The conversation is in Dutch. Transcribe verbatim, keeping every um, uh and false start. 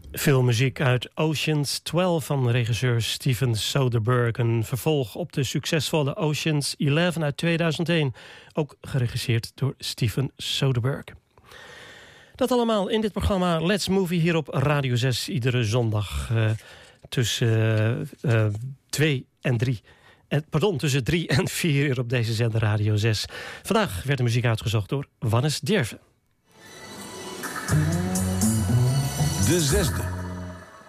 Filmmuziek uit Oceans twaalf van regisseur Steven Soderbergh. Een vervolg op de succesvolle Oceans elf uit tweeduizend één. Ook geregisseerd door Steven Soderbergh. Dat allemaal in dit programma Let's Movie hier op Radio zes. Iedere zondag uh, tussen uh, uh, twee en drie. En, pardon, tussen drie en vier uur op deze zender Radio zes. Vandaag werd de muziek uitgezocht door Wannes Derven. De zesde.